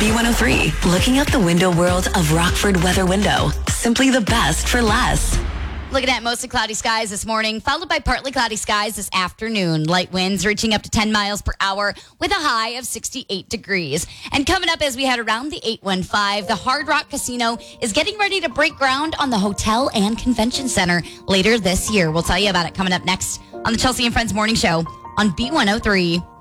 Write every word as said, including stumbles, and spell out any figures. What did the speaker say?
B one oh three, looking out the window world of Rockford Weather Window. Simply the best for less. Looking at mostly cloudy skies this morning, followed by partly cloudy skies this afternoon. Light winds reaching up to ten miles per hour with a high of sixty-eight degrees. And coming up as we head around the eight one five, the Hard Rock Casino is getting ready to break ground on the hotel and convention center later this year. We'll tell you about it coming up next on the Chelsea and Friends Morning Show on B one oh three.